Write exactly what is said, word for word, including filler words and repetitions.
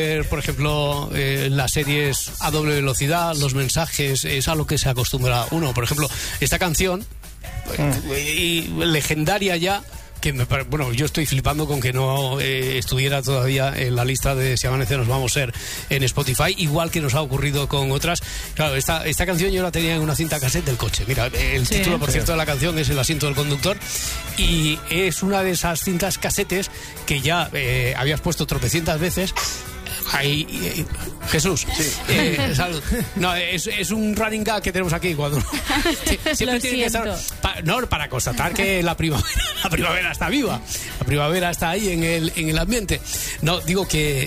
Por ejemplo, eh, las series a doble velocidad, los mensajes, es a lo que se acostumbra uno. Por ejemplo, esta canción, mm. y, legendaria ya, que me, bueno, yo estoy flipando con que no eh, estuviera todavía en la lista de Si Amanece Nos Vamos a Ser en Spotify, igual que nos ha ocurrido con otras. Claro, esta, esta canción yo la tenía en una cinta cassette del coche. Mira, el sí, título, por sí. cierto, de la canción es El asiento del conductor, y es una de esas cintas casetes que ya eh, habías puesto tropecientas veces. Ahí, eh, Jesús, sí. eh, salud. No, es, es un running gag que tenemos aquí cuando siempre tiene que estar pa, no, para constatar que la primavera, la primavera está viva, la primavera está ahí en el, en el ambiente. No, digo que